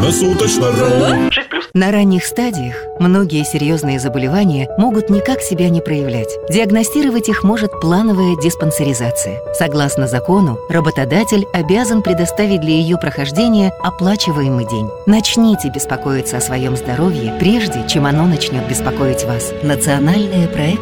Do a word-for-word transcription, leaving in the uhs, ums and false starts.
Круглосуточно.ру. На ранних стадиях многие серьезные заболевания могут никак себя не проявлять. Диагностировать их может плановая диспансеризация. Согласно закону, работодатель обязан предоставить для ее прохождения оплачиваемый день. Начните беспокоиться о своем здоровье, прежде чем оно начнет беспокоить вас. Национальные проекты